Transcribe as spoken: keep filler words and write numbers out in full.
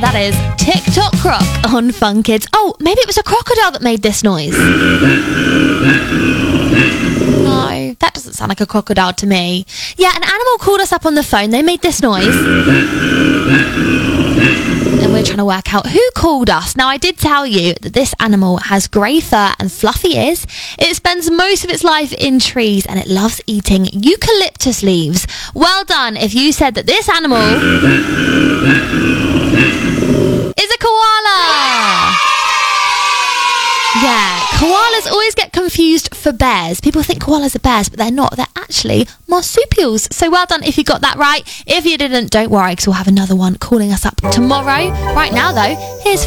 That is TikTok Croc on Fun Kids. Oh, maybe it was a crocodile that made this noise. No, that doesn't sound like a crocodile to me. Yeah, an animal called us up on the phone. They made this noise. And we're trying to work out who called us. Now, I did tell you that this animal has grey fur and fluffy ears. It spends most of its life in trees and it loves eating eucalyptus leaves. Well done if you said that this animal is a koala. Yeah, koalas always get confused for bears. People think koalas are bears, but they're not. They're actually marsupials. So well done if you got that right. If you didn't, don't worry, because we'll have another one calling us up tomorrow. Right now, though, here's